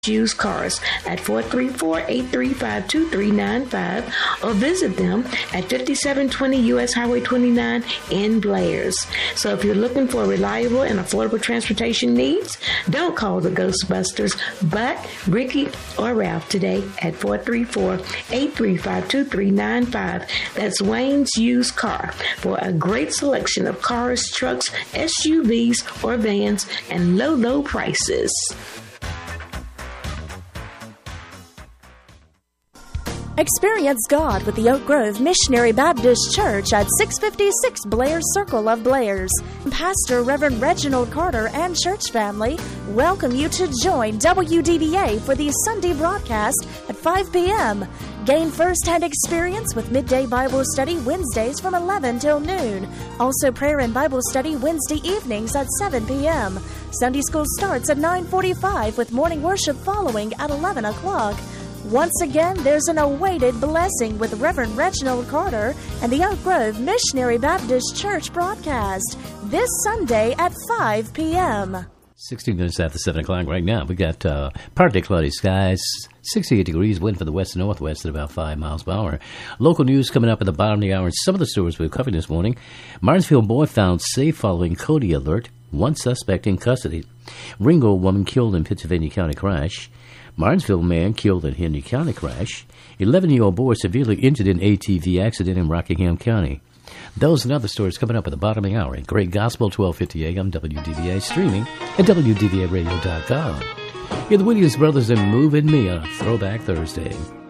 Used Cars at 434-835-2395 or visit them at 5720 U.S. Highway 29 in Blairs. So if you're looking for reliable and affordable transportation needs, don't call the Ghostbusters, but Ricky or Ralph today at 434-835-2395. That's Wayne's Used Car for a great selection of cars, trucks, SUVs, or vans, and low prices. Experience God with the Oak Grove Missionary Baptist Church at 656 Blair Circle of Blairs. Pastor Reverend Reginald Carter and church family welcome you to join WDVA for the Sunday broadcast at 5 p.m. Gain first-hand experience with midday Bible study Wednesdays from 11 till noon. Also prayer and Bible study Wednesday evenings at 7 p.m. Sunday school starts at 9:45 with morning worship following at 11 o'clock. Once again, there's an awaited blessing with Reverend Reginald Carter and the Oak Grove Missionary Baptist Church broadcast this Sunday at 5 p.m. 16 minutes after 7 o'clock right now. We got partly cloudy skies, 68 degrees, wind for the west and northwest at about 5 miles per hour. Local news coming up at the bottom of the hour. Some of the stories we're covering this morning. Martinsville boy found safe following Cody alert. One suspect in custody. Ringo woman killed in Pittsylvania County crash. Martinsville man killed in Henry County crash. 11-year-old boy severely injured in ATV accident in Rockingham County. Those and other stories coming up at the bottom of the hour. Great Gospel, 1250 AM, WDVA, streaming at WDVAradio.com. Here the Williams Brothers and Moving Me on a Throwback Thursday.